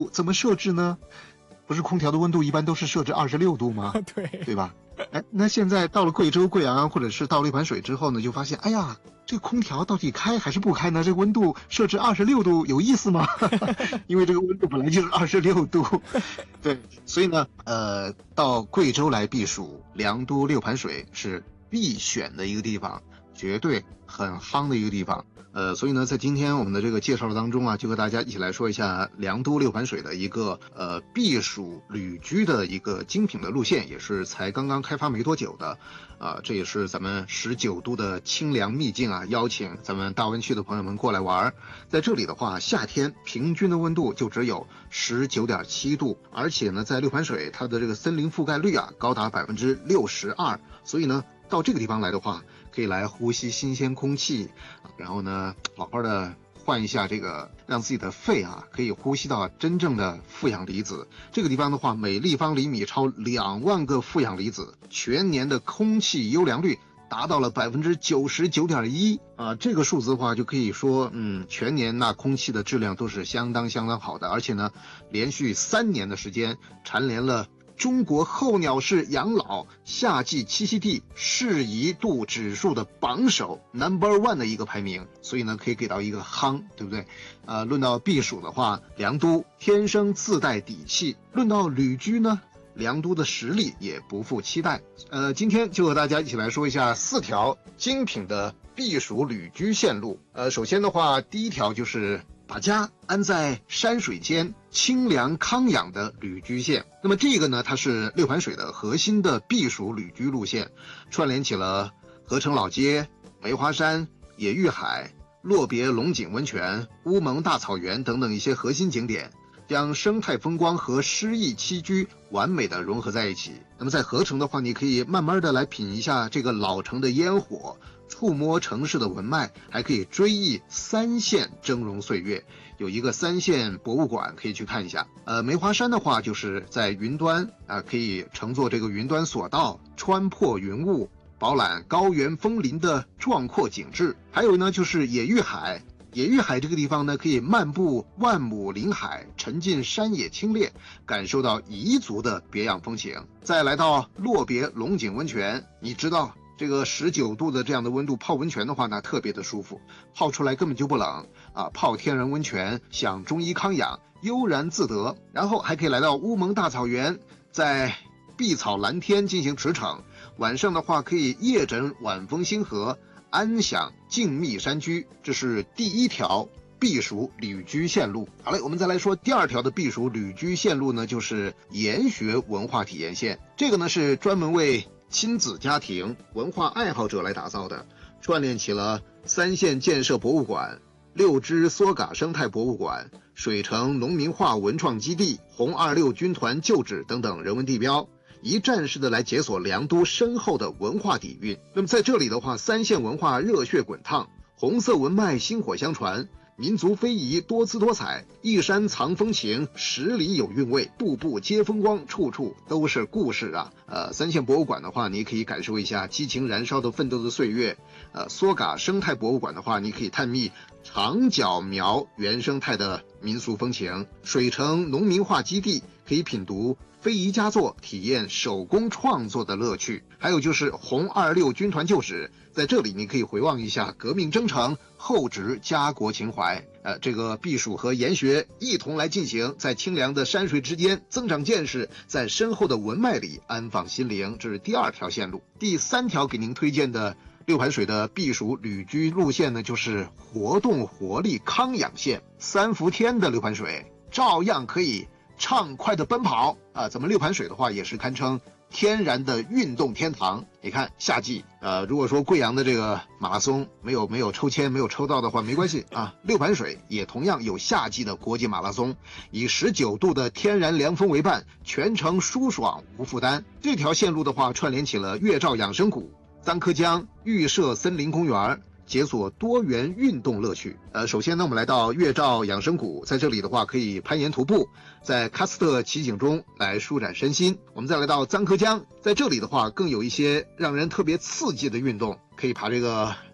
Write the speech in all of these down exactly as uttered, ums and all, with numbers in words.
怎么设置呢？不是空调的温度一般都是设置二十六度吗？ 对， 对吧？哎，那现在到了贵州、贵阳或者是到六盘水之后呢，就发现，哎呀，这个空调到底开还是不开呢？这个温度设置二十六度有意思吗？因为这个温度本来就是二十六度，对，所以呢，呃，到贵州来避暑，良都六盘水是必选的一个地方，绝对很夯的一个地方。呃，所以呢，在今天我们的这个介绍当中啊，就和大家一起来说一下良都六盘水的一个呃避暑旅居的一个精品的路线，也是才刚刚开发没多久的，啊、呃，这也是咱们十九度的清凉秘境啊，邀请咱们大湾区的朋友们过来玩。在这里的话，夏天平均的温度就只有十九点七度，而且呢，在六盘水它的这个森林覆盖率啊高达百分之六十二，所以呢，到这个地方来的话，可以来呼吸新鲜空气，然后呢，好好的换一下这个，让自己的肺啊可以呼吸到真正的负氧离子。这个地方的话，每立方厘米超两万个负氧离子，全年的空气优良率达到了百分之九十九点一啊，这个数字的话就可以说，嗯，全年那空气的质量都是相当相当好的，而且呢，连续三年的时间蝉联了中国候鸟式养老夏季栖息地适宜度指数的榜首 number one 的一个排名，所以呢可以给到一个夯，对不对？呃，论到避暑的话，良都天生自带底气；论到旅居呢，良都的实力也不负期待。呃，今天就和大家一起来说一下四条精品的避暑旅居线路。呃，首先的话，第一条就是把家安在山水间，清凉康养的旅居线。那么这个呢，它是六盘水的核心的避暑旅居路线，串联起了合成老街、梅花山、野玉海、洛别龙井温泉、乌蒙大草原等等一些核心景点，将生态风光和诗意栖居完美的融合在一起。那么在合成的话，你可以慢慢的来品一下这个老城的烟火，触摸城市的文脉，还可以追忆三线峥嵘岁月。有一个三线博物馆可以去看一下。呃，梅花山的话，就是在云端啊、呃，可以乘坐这个云端索道，穿破云雾，饱览高原枫林的壮阔景致。还有呢，就是野玉海。野玉海这个地方呢，可以漫步万亩林海，沉浸山野清冽，感受到彝族的别样风情。再来到洛别龙井温泉，你知道这个十九度的这样的温度泡温泉的话呢，特别的舒服，泡出来根本就不冷啊！泡天然温泉，享中医康养，悠然自得。然后还可以来到乌蒙大草原，在碧草蓝天进行驰骋。晚上的话，可以夜枕晚风星河，安享静谧山居。这是第一条避暑旅居线路。好嘞，我们再来说第二条的避暑旅居线路呢，就是研学文化体验线。这个呢是专门为亲子家庭、文化爱好者来打造的，串联起了三线建设博物馆、六支梭嘎生态博物馆、水城农民化文创基地、红二六军团旧址等等人文地标，一站式的来解锁良都深厚的文化底蕴。那么在这里的话，三线文化热血滚烫，红色文脉薪火相传，民族非遗多姿多彩，一山藏风情，十里有韵味，步步皆风光，处处都是故事啊！呃，三线博物馆的话，你可以感受一下激情燃烧的奋斗的岁月；呃，梭嘎生态博物馆的话，你可以探秘长角苗原生态的民俗风情；水城农民化基地可以品读非遗佳作，体验手工创作的乐趣。还有就是红二六军团旧址，在这里你可以回望一下革命征程，厚植家国情怀。呃，这个避暑和研学一同来进行，在清凉的山水之间增长见识，在深厚的文脉里安放心灵。这是第二条线路。第三条给您推荐的六盘水的避暑旅居路线呢，就是活动活力康养线。三伏天的六盘水照样可以畅快的奔跑啊！咱们六盘水的话，也是堪称天然的运动天堂。你看夏季，呃，如果说贵阳的这个马拉松没有没有抽签没有抽到的话，没关系啊，六盘水也同样有夏季的国际马拉松，以十九度的天然凉风为伴，全程舒爽无负担。这条线路的话，串联起了月照养生谷、簪科江、玉社森林公园，解锁多元运动乐趣。呃，首先呢，我们来到月照养生谷，在这里的话可以攀岩徒步，在喀斯特奇景中来舒展身心。我们再来到簪科江，在这里的话更有一些让人特别刺激的运动，可以爬这个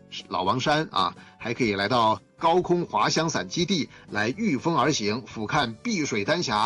老王山啊，还可以来到高空滑翔伞基地来御风而行，俯瞰碧水丹霞。